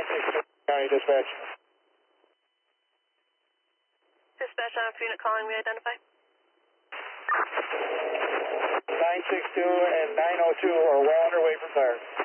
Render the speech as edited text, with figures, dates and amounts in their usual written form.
962 County Dispatch. Dispatch, on unit calling, we identify. 962 and 902 are well underway for fire.